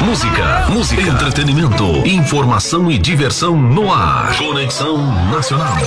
Música, entretenimento, informação e diversão no ar. Conexão Nacional.